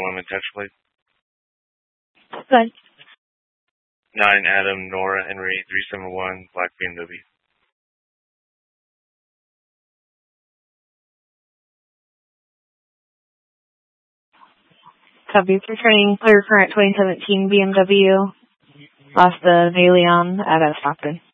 women touch plate. Good. 9 Adam Nora Henry 371 Black BMW. Copy. Returning clear current 2017 BMW. Lost the Valion at Stockton.